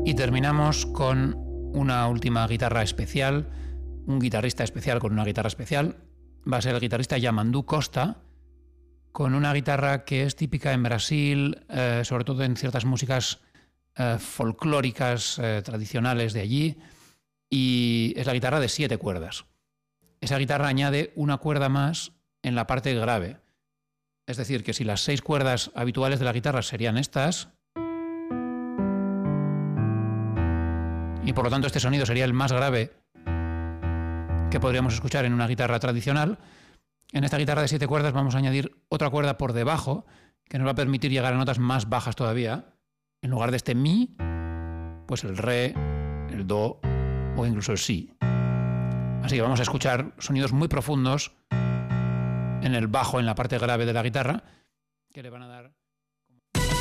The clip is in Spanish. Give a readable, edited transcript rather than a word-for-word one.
Y terminamos con una última guitarra especial, un guitarrista especial con una guitarra especial. Va a ser el guitarrista Yamandu Costa, con una guitarra que es típica en Brasil, sobre todo en ciertas músicas folclóricas tradicionales de allí, y es la guitarra de 7 cuerdas. Esa guitarra añade una cuerda más en la parte grave. Es decir, que si las 6 cuerdas habituales de la guitarra serían estas, y por lo tanto este sonido sería el más grave que podríamos escuchar en una guitarra tradicional, en esta guitarra de 7 cuerdas vamos a añadir otra cuerda por debajo que nos va a permitir llegar a notas más bajas todavía. En lugar de este mi, pues el re, el do o incluso el si. Así que vamos a escuchar sonidos muy profundos en el bajo, en la parte grave de la guitarra, que le van a dar